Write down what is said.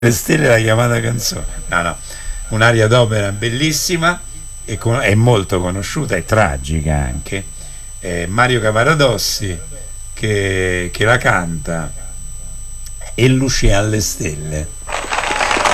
Le stelle la chiamata canzone. No, no, un'aria d'opera bellissima e è molto conosciuta e tragica anche. Mario Cavaradossi che la canta e Luce alle stelle.